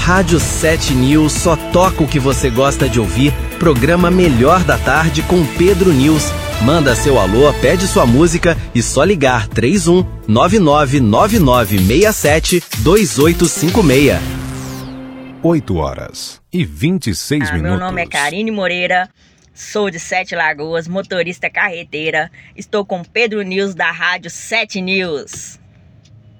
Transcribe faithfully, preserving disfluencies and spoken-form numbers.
Rádio sete News só toca o que você gosta de ouvir. Programa Melhor da Tarde com Pedro News. Manda seu alô, pede sua música e só ligar três um nove nove nove nove seis sete dois oito cinco seis. oito horas e vinte e seis ah, minutos. Meu nome é Karine Moreira, sou de Sete Lagoas, motorista carreteira. Estou com Pedro News da Rádio sete News.